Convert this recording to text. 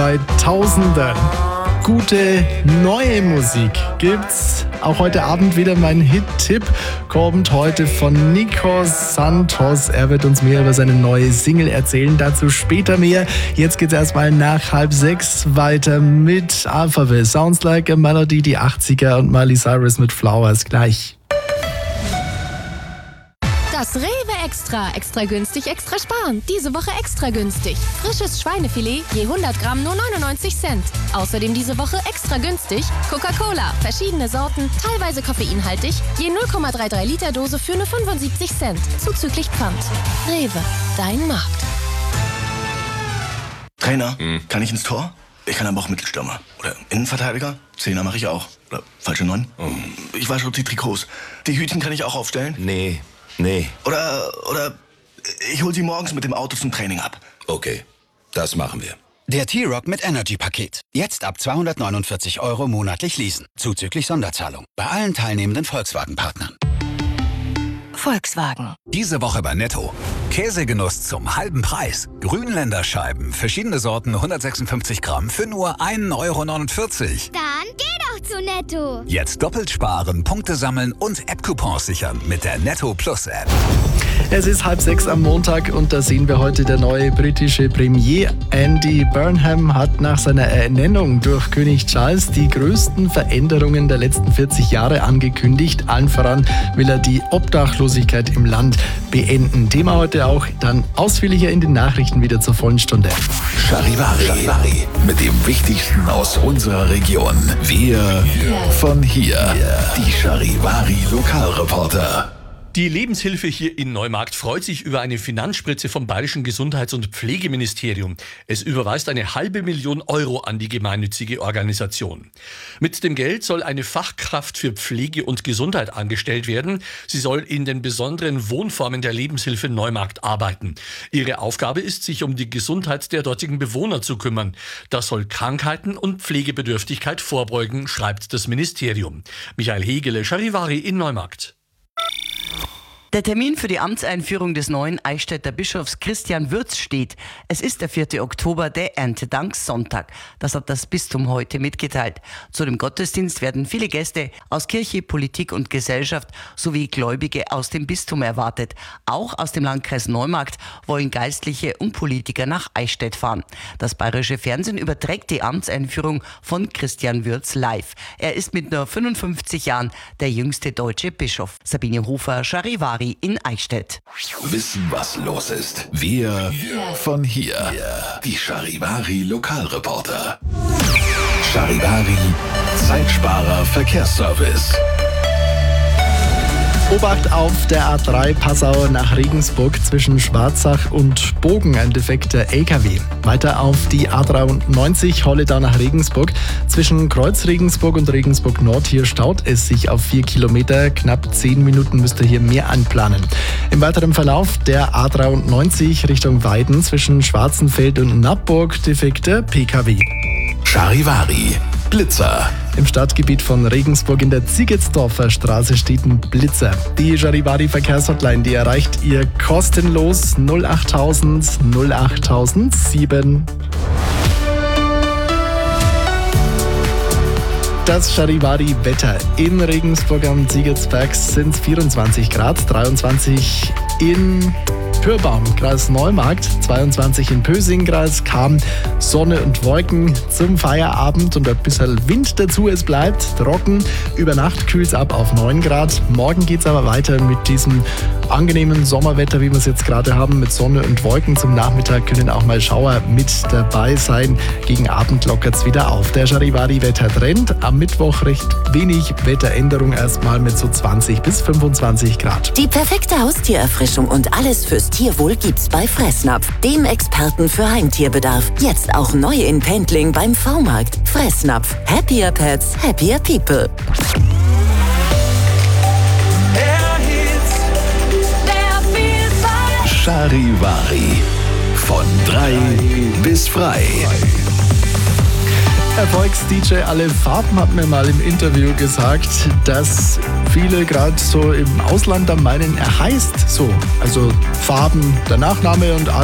2000ern. Gute neue Musik gibt's auch heute Abend wieder. Mein Hit-Tipp kommt heute von Nico Santos. Er wird uns mehr über seine neue Single erzählen, dazu später mehr. Jetzt geht's erstmal nach 5:30 weiter mit Alphaville, Sounds Like a Melody, die 80er und Miley Cyrus mit Flowers gleich. Das Rewe Extra. Extra günstig, extra sparen. Diese Woche extra günstig. Frisches Schweinefilet je 100 Gramm nur 99 Cent. Außerdem diese Woche extra günstig Coca-Cola. Verschiedene Sorten, teilweise koffeinhaltig. Je 0,33 Liter Dose für nur 75 Cent. Zuzüglich Pfand. Rewe, dein Markt. Trainer, kann ich ins Tor? Ich kann aber auch Mittelstürmer. Oder Innenverteidiger? Zehner mache ich auch. Oder falsche 9? Ich wasche auch die Trikots. Die Hütchen kann ich auch aufstellen? Nee. Oder ich hol sie morgens mit dem Auto zum Training ab. Okay, das machen wir. Der T-Rock mit Energy-Paket. Jetzt ab 249 € monatlich leasen. Zuzüglich Sonderzahlung. Bei allen teilnehmenden Volkswagen-Partnern. Volkswagen. Diese Woche bei Netto. Käsegenuss zum halben Preis. Grünländerscheiben, verschiedene Sorten, 156 Gramm für nur 1,49 €. Dann geh doch zu Netto. Jetzt doppelt sparen, Punkte sammeln und App-Coupons sichern mit der Netto Plus App. Es ist 5:30 am Montag und da sehen wir heute, der neue britische Premier Andy Burnham hat nach seiner Ernennung durch König Charles die größten Veränderungen der letzten 40 Jahre angekündigt. Allen voran will er die Obdachlosigkeit im Land beenden. Thema heute auch dann ausführlicher in den Nachrichten wieder zur vollen Stunde. Charivari mit dem Wichtigsten aus unserer Region. Wir von hier. Die Charivari Lokalreporter. Die Lebenshilfe hier in Neumarkt freut sich über eine Finanzspritze vom Bayerischen Gesundheits- und Pflegeministerium. Es überweist eine $500.000 an die gemeinnützige Organisation. Mit dem Geld soll eine Fachkraft für Pflege und Gesundheit angestellt werden. Sie soll in den besonderen Wohnformen der Lebenshilfe Neumarkt arbeiten. Ihre Aufgabe ist, sich um die Gesundheit der dortigen Bewohner zu kümmern. Das soll Krankheiten und Pflegebedürftigkeit vorbeugen, schreibt das Ministerium. Michael Hegele, Charivari in Neumarkt. Der Termin für die Amtseinführung des neuen Eichstätter Bischofs Christian Würz steht. Es ist der 4. Oktober, der Erntedankssonntag. Das hat das Bistum heute mitgeteilt. Zu dem Gottesdienst werden viele Gäste aus Kirche, Politik und Gesellschaft sowie Gläubige aus dem Bistum erwartet. Auch aus dem Landkreis Neumarkt wollen Geistliche und Politiker nach Eichstätt fahren. Das bayerische Fernsehen überträgt die Amtseinführung von Christian Würz live. Er ist mit nur 55 Jahren der jüngste deutsche Bischof. Sabine Hofer, Charivari in Eichstätt. Wissen, was los ist. Wir von hier. Die Charivari Lokalreporter. Charivari Zeitsparer Verkehrsservice. Obacht auf der A3 Passau nach Regensburg zwischen Schwarzach und Bogen, ein defekter LKW. Weiter auf die A93 Holledau nach Regensburg. Zwischen Kreuz Regensburg und Regensburg Nord, hier staut es sich auf 4 Kilometer. Knapp 10 Minuten müsst ihr hier mehr einplanen. Im weiteren Verlauf der A93 Richtung Weiden zwischen Schwarzenfeld und Nappburg defekter PKW. Charivari Blitzer. Im Stadtgebiet von Regensburg in der Ziegetsdorfer Straße steht ein Blitzer. Die Charivari Verkehrshotline, die erreicht ihr kostenlos 08000 08007. Das Charivari-Wetter. In Regensburg am Ziegetsberg sind es 24 Grad, 23 in Pyrbaum, Kreis Neumarkt, 22 in Pösing, Kreis Cham, Sonne und Wolken zum Feierabend und ein bisschen Wind dazu. Es bleibt trocken. Über Nacht kühlt es ab auf 9 Grad. Morgen geht es aber weiter mit diesem angenehmen Sommerwetter, wie wir es jetzt gerade haben, mit Sonne und Wolken. Zum Nachmittag können auch mal Schauer mit dabei sein. Gegen Abend lockert es wieder auf. Der Charivari-Wettertrend. Am Mittwoch recht wenig Wetteränderung, erstmal mit so 20 bis 25 Grad. Die perfekte Haustiererfrischung und alles fürs Tierwohl gibt's bei Fressnapf, dem Experten für Heimtierbedarf. Jetzt auch neu in Pendling beim V-Markt. Fressnapf. Happier Pets, happier People. Charivari. Von 3 bis frei. Erfolgs-DJ Alle Farben hat mir mal im Interview gesagt, dass viele gerade so im Ausland dann meinen, er heißt so. Also Farben, der Nachname und alles.